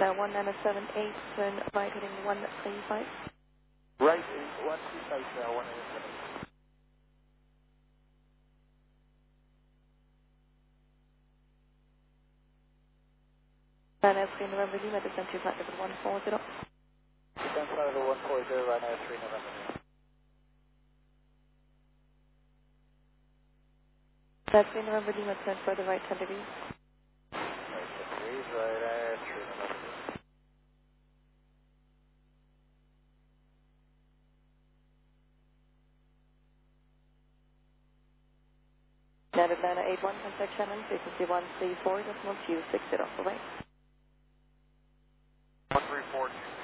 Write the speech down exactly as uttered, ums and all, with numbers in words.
Uh, one nine seven eight, turn right heading one three five. Right, one two five, uh, one nine seven. Nine three November Lima, descend to flight level one four zero. Descent flight level one four zero, right now three November. Nine three November Lima, turn further right ten degrees. Right, ten degrees, right now three November. United Atlanta eight one, contact Shannon, frequency one three four decimal two six zero. Bye-bye. one three four two